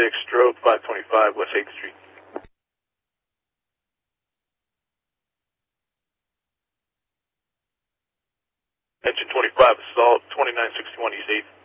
stroke 525 West 8th Street. Engine 25, assault 2961 East 8th.